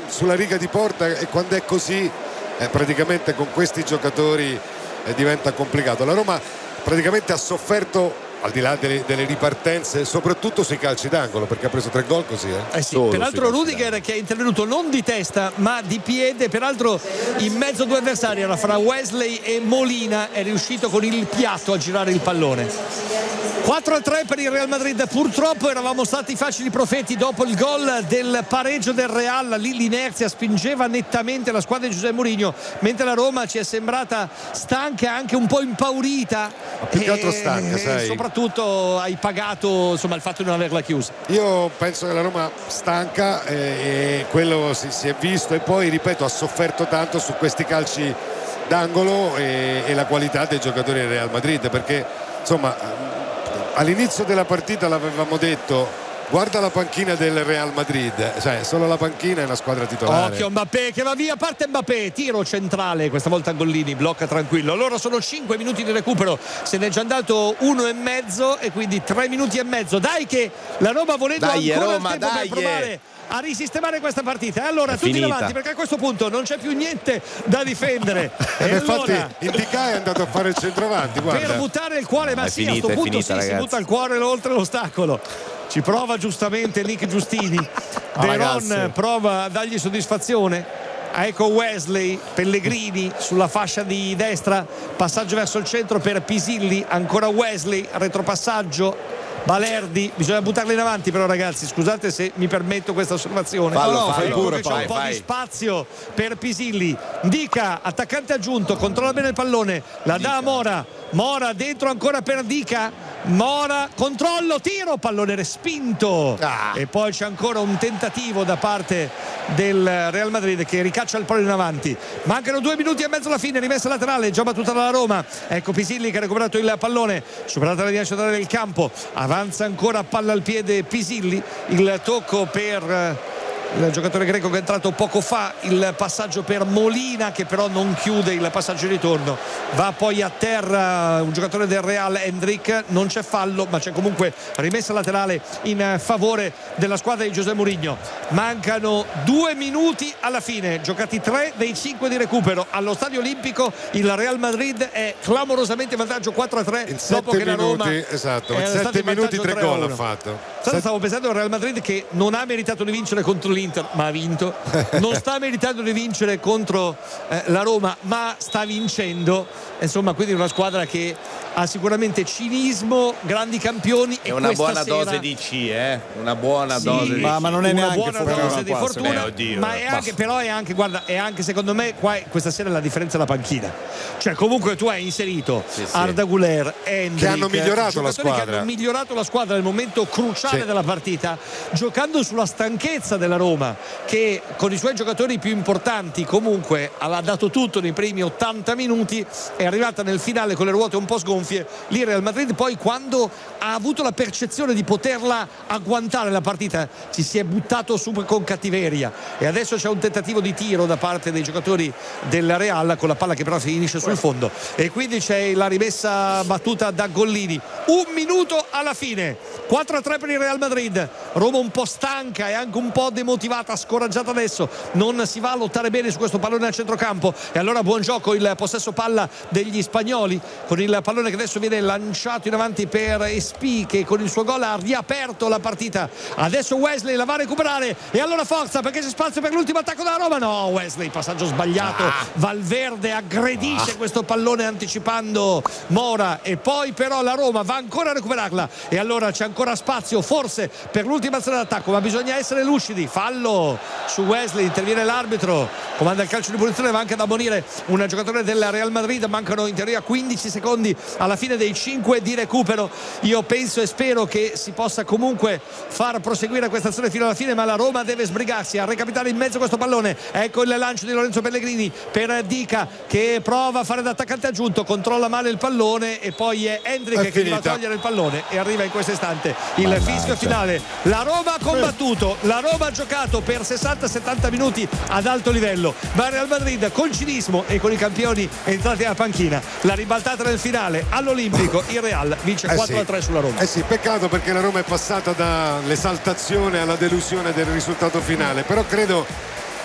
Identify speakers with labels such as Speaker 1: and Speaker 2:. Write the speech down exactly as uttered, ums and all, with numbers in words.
Speaker 1: sulla riga di porta, e quando è così eh, praticamente con questi giocatori eh, diventa complicato. La Roma praticamente ha sofferto, al di là delle, delle ripartenze, soprattutto sui calci d'angolo, perché ha preso tre gol così eh.
Speaker 2: Eh sì, peraltro Rudiger che è intervenuto non di testa ma di piede, peraltro in mezzo a due avversari, era fra Wesley e Molina, è riuscito con il piatto a girare il pallone. quattro a tre per il Real Madrid. Purtroppo eravamo stati facili profeti dopo il gol del pareggio del Real, lì l'inerzia spingeva nettamente la squadra di José Mourinho, mentre la Roma ci è sembrata stanca e anche un po' impaurita.
Speaker 1: Ma più che altro stanca,
Speaker 2: e
Speaker 1: sai,
Speaker 2: soprattutto hai pagato insomma il fatto di non averla chiusa.
Speaker 1: Io penso che la Roma stanca eh, e quello si, si è visto, e poi ripeto ha sofferto tanto su questi calci d'angolo e, e la qualità dei giocatori del Real Madrid, perché insomma all'inizio della partita l'avevamo detto, guarda la panchina del Real Madrid, cioè solo la panchina è una squadra titolare.
Speaker 2: Occhio Mbappé che va via, parte Mbappé, tiro centrale, questa volta Gollini blocca tranquillo. Allora sono cinque minuti di recupero, se ne è già andato uno e mezzo e quindi tre minuti e mezzo. Dai che la Roma volendo
Speaker 3: dai,
Speaker 2: ancora
Speaker 3: Roma,
Speaker 2: il tempo
Speaker 3: dai,
Speaker 2: per provare a risistemare questa partita. E allora
Speaker 3: è
Speaker 2: tutti
Speaker 3: finita.
Speaker 2: davanti, perché a questo punto non c'è più niente da difendere. E
Speaker 1: infatti
Speaker 2: allora,
Speaker 1: Indica è andato a fare il centravanti, guarda.
Speaker 2: per buttare il cuore, ma
Speaker 3: È
Speaker 2: sì,
Speaker 3: finita,
Speaker 2: a sto
Speaker 3: è
Speaker 2: punto
Speaker 3: finita,
Speaker 2: sì, si
Speaker 3: ragazzi.
Speaker 2: butta il cuore oltre l'ostacolo. Ci prova giustamente Nick Giustini.
Speaker 3: Ah,
Speaker 2: Deron
Speaker 3: ragazzi.
Speaker 2: prova a dargli soddisfazione. Ecco Wesley, Pellegrini sulla fascia di destra, passaggio verso il centro per Pisilli, ancora Wesley, retropassaggio. Balerdi, bisogna buttarli in avanti però ragazzi, scusate se mi permetto questa osservazione.
Speaker 3: Fallo,
Speaker 2: no,
Speaker 3: fallo,
Speaker 2: ecco
Speaker 3: pure,
Speaker 2: che c'è
Speaker 3: fai,
Speaker 2: un po'
Speaker 3: fai.
Speaker 2: di spazio per Pisilli. Dica, attaccante aggiunto, controlla bene il pallone, la dà a Mora, Mora dentro ancora per Dica, Mora, controllo, tiro, pallone respinto.
Speaker 3: Ah.
Speaker 2: E poi c'è ancora un tentativo da parte del Real Madrid che ricaccia il pallone in avanti. Mancano due minuti e mezzo alla fine, rimessa laterale già battuta dalla Roma. Ecco Pisilli che ha recuperato il pallone, superata la linea centrale del campo, avanza ancora palla al piede Pisilli, il tocco per il giocatore greco che è entrato poco fa, il passaggio per Molina che però non chiude il passaggio di ritorno, va poi a terra un giocatore del Real, Hendrik, non c'è fallo ma c'è comunque rimessa laterale in favore della squadra di José Mourinho. Mancano due minuti alla fine, giocati tre dei cinque di recupero. Allo Stadio Olimpico il Real Madrid è clamorosamente in vantaggio quattro a tre
Speaker 1: In
Speaker 2: dopo
Speaker 1: sette
Speaker 2: che la Roma
Speaker 1: minuti, esatto, in
Speaker 2: era stata
Speaker 1: sette
Speaker 2: in
Speaker 1: minuti
Speaker 2: vantaggio
Speaker 1: tre
Speaker 2: tre a
Speaker 1: gol ha
Speaker 2: uno.
Speaker 1: fatto.
Speaker 2: Sette... Stavo pensando al Real Madrid che non ha meritato di vincere contro l'Inter ma ha vinto, non sta meritando di vincere contro eh, la Roma ma sta vincendo, insomma, quindi una squadra che ha sicuramente cinismo, grandi campioni
Speaker 3: È
Speaker 2: e
Speaker 3: una
Speaker 2: questa
Speaker 3: buona
Speaker 2: sera...
Speaker 3: dose di C, eh? Una buona
Speaker 2: Sì,
Speaker 3: dose di
Speaker 2: ma,
Speaker 3: C.
Speaker 2: ma non è
Speaker 4: Una
Speaker 2: neanche
Speaker 4: buona
Speaker 2: fortuna,
Speaker 4: dose
Speaker 2: di
Speaker 4: qua,
Speaker 2: fortuna,
Speaker 3: eh, oddio,
Speaker 2: ma è
Speaker 3: basta.
Speaker 2: anche, però è anche, guarda, è anche secondo me qua, questa sera la differenza è la panchina. Cioè comunque tu hai inserito
Speaker 3: Sì, sì.
Speaker 2: Arda Güler, Hendrik,
Speaker 1: Che hanno migliorato la
Speaker 2: giocatori che
Speaker 1: squadra.
Speaker 2: hanno migliorato la squadra nel momento cruciale
Speaker 1: Sì.
Speaker 2: della partita, giocando sulla stanchezza della Roma che con i suoi giocatori più importanti comunque ha dato tutto nei primi ottanta minuti, è arrivata nel finale con le ruote un po' sgonfie. Lì Real Madrid poi quando ha avuto la percezione di poterla agguantare la partita ci si è buttato su con cattiveria e adesso c'è un tentativo di tiro da parte dei giocatori del Real con la palla che però finisce sul fondo e quindi c'è la rimessa battuta da Gollini. Un minuto alla fine, quattro a tre per il Real Madrid. Roma un po' stanca e anche un po' demotivata, scoraggiata adesso, non si va a lottare bene su questo pallone al centrocampo e allora buon gioco il possesso palla degli spagnoli con il pallone che adesso viene lanciato in avanti per Espì che con il suo gol ha riaperto la partita. Adesso Wesley la va a recuperare e allora forza perché c'è spazio per l'ultimo attacco della Roma. No, Wesley, passaggio sbagliato,
Speaker 3: ah.
Speaker 2: Valverde aggredisce ah. questo pallone anticipando Mora e poi però la Roma va ancora a recuperarla e allora c'è ancora spazio forse per l'ultima azione d'attacco ma bisogna essere lucidi. Fallo su Wesley, interviene l'arbitro, comanda il calcio di punizione, va anche ad ammonire un giocatore del Real Madrid. Mancano in teoria quindici secondi alla fine dei cinque di recupero. Io penso e spero che si possa comunque far proseguire questa azione fino alla fine ma la Roma deve sbrigarsi a recapitare in mezzo questo pallone. Ecco il lancio di Lorenzo Pellegrini per Dica che prova a fare da attaccante aggiunto, controlla male il pallone e poi è Hendrik
Speaker 1: È
Speaker 2: che va a
Speaker 1: finita.
Speaker 2: togliere il pallone e arriva in questo istante il fischio finale. La Roma ha combattuto, la Roma ha giocato per sessanta settanta minuti ad alto livello ma il Real Madrid col cinismo e con i campioni entrati alla panchina l'ha ribaltata nel finale all'Olimpico. Il Real vince
Speaker 1: Eh
Speaker 2: quattro a
Speaker 1: sì.
Speaker 2: tre sulla Roma.
Speaker 1: Eh sì, peccato perché la Roma è passata dall'esaltazione alla delusione del risultato finale, però credo